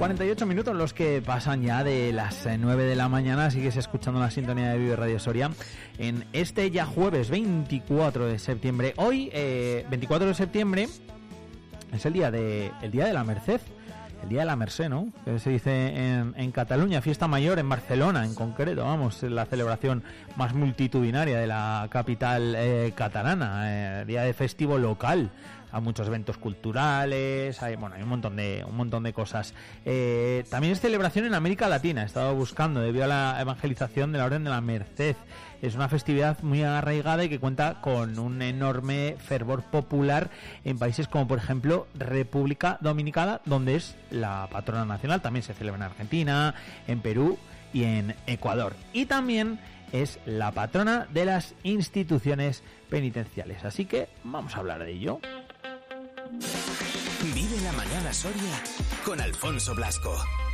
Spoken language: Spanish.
48 minutos los que pasan ya de las 9 de la mañana. Sigues escuchando la sintonía de Vive Radio Soria en este ya jueves 24 de septiembre. Hoy, 24 de septiembre, es el día de la Merced. El día de la Mercè, ¿no? Que se dice en Cataluña, fiesta mayor en Barcelona en concreto, vamos, la celebración más multitudinaria de la capital catalana, día de festivo local. Hay muchos eventos culturales, hay un montón de cosas. También es celebración en América Latina. He estado buscando debido a la evangelización de la Orden de la Merced. Es una festividad muy arraigada y que cuenta con un enorme fervor popular en países como, por ejemplo, República Dominicana, donde es la patrona nacional. También se celebra en Argentina, en Perú y en Ecuador. Y también es la patrona de las instituciones penitenciales. Así que vamos a hablar de ello. Vive la mañana Soria con Alfonso Blasco.